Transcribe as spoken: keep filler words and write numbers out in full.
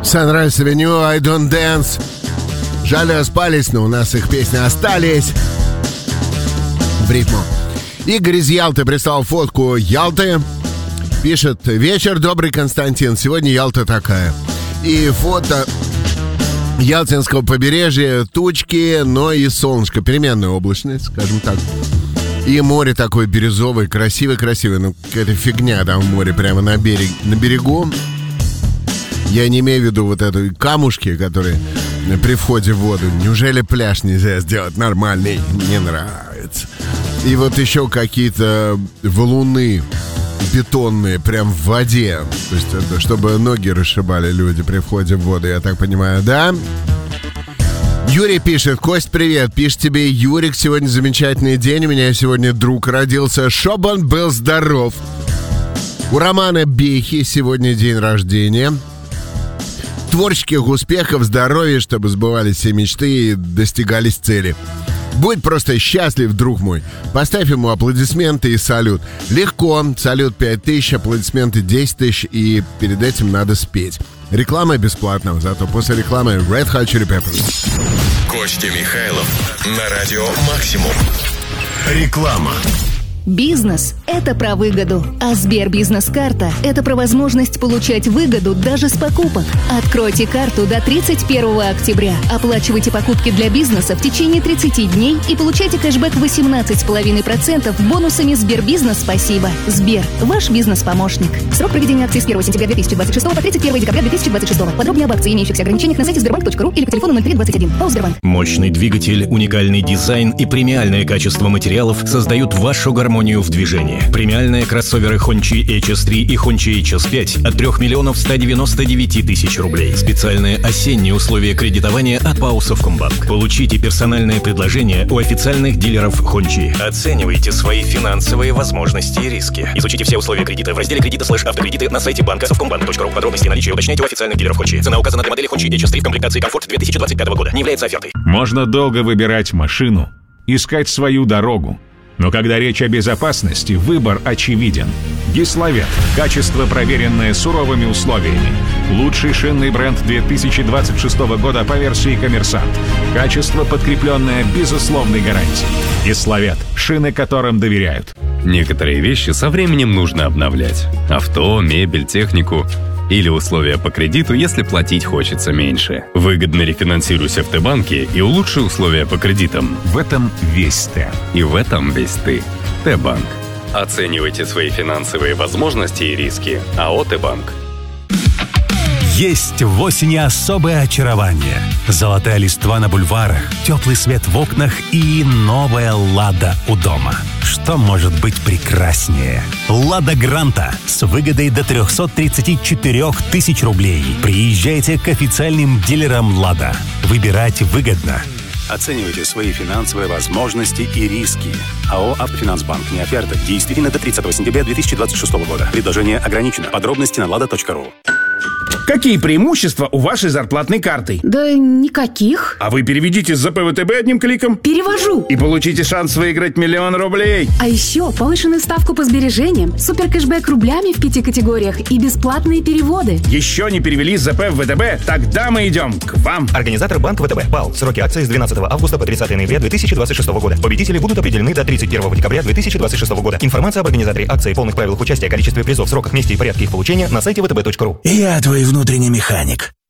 Sunrise Avenue, I Don't Dance. Жаль, распались, но у нас их песни остались в ритму. Игорь из Ялты прислал фотку Ялты. Пишет: вечер добрый, Константин, сегодня Ялта такая. И фото Ялтинского побережья, тучки, но и солнышко, переменная облачность, скажем так. И море такое бирюзовое, красивое-красивое. Ну, какая-то фигня там в море, прямо на, берег, на берегу. Я не имею в виду вот эту камушки, которые при входе в воду. Неужели пляж нельзя сделать нормальный? Не нравится. И вот еще какие-то валуны бетонные, прям в воде. То есть это чтобы ноги расшибали люди при входе в воду, я так понимаю, да? Юрий пишет: Кость, привет. Пишет тебе Юрик: сегодня замечательный день. У меня сегодня друг родился. Чтоб он был здоров. У Романа Бехи сегодня день рождения. Творческих успехов, здоровья, чтобы сбывались все мечты и достигались цели. Будь просто счастлив, друг мой. Поставь ему аплодисменты и салют. Легко. Салют пять тысяч, аплодисменты десять тысяч. И перед этим надо спеть. Реклама бесплатная, зато после рекламы Red Hot Chili Peppers. Костя Михайлов на радио Максимум. Реклама. Бизнес – это про выгоду, а Сбербизнес-карта – это про возможность получать выгоду даже с покупок. Откройте карту до тридцать первого октября. Оплачивайте покупки для бизнеса в течение тридцати дней и получайте кэшбэк восемнадцать целых пять десятых процента бонусами Сбербизнес «Спасибо». Сбер – ваш бизнес-помощник. Срок проведения акции с первого сентября две тысячи двадцать шестого по тридцать первого декабря две тысячи двадцать шестого. Подробнее об акции, имеющихся ограничениях на сайте сбербанк точка ру или по телефону ноль три двадцать один. ПАО «Сбербанк». Мощный двигатель, уникальный дизайн и премиальное качество материалов создают вашу гармонию в движении. Премиальные кроссоверы Hончи эйч эс три и Hончи эйч эс пять от трёх миллионов ста девяноста девяти тысяч рублей. Специальные осенние условия кредитования от ПАО «Совкомбанк». Получите персональное предложение у официальных дилеров Hончи. Оценивайте свои финансовые возможности и риски. Изучите все условия кредита в разделе «Кредиты слэш автокредиты» на сайте банка совкомбанк точка ру. Подробности наличия уточняйте у официальных дилеров Hончи. Цена указана для модели Hончи эйч эс три в комплектации «Комфорт» две тысячи двадцать пятого года. Не является офертой. Можно долго выбирать машину, искать свою дорогу. Но когда речь о безопасности, выбор очевиден. Гиславет. Качество, проверенное суровыми условиями. Лучший шинный бренд две тысячи двадцать шестого года по версии «Коммерсант». Качество, подкрепленное безусловной гарантией. Гиславет. Шины, которым доверяют. Некоторые вещи со временем нужно обновлять. Авто, мебель, технику. Или условия по кредиту, если платить хочется меньше. Выгодно рефинансируйся в Т-банке и улучши условия по кредитам. В этом весь Т. И в этом весь ты. Т-банк. Оценивайте свои финансовые возможности и риски. АО «Т-банк». Есть в осени особое очарование. Золотая листва на бульварах, теплый свет в окнах и новая «Лада» у дома. Что может быть прекраснее? «Лада Гранта» с выгодой до триста тридцать четыре тысячи рублей. Приезжайте к официальным дилерам «Лада». Выбирать выгодно. Оценивайте свои финансовые возможности и риски. АО «Автофинансбанк». Не оферта. Действительно до тридцатого сентября две тысячи двадцать шестого года. Предложение ограничено. Подробности на лада точка ру. Какие преимущества у вашей зарплатной карты? Да никаких. А вы переведите с ЗП В Т Б одним кликом. Перевожу. И получите шанс выиграть миллион рублей. А еще повышенную ставку по сбережениям, супер кэшбэк рублями в пяти категориях и бесплатные переводы. Еще не перевели с ЗП В Т Б? Тогда мы идем к вам. Организатор банк В Т Б. ПАО. Сроки акции с двенадцатого августа по тридцатое ноября две тысячи двадцать шестого года. Победители будут определены до тридцать первого декабря две тысячи двадцать шестого года. Информация об организаторе акции, полных правилах участия, количестве призов, сроках, месте и порядке их получения на сайте вэ тэ бэ точка ру. Я твой внутренний механик.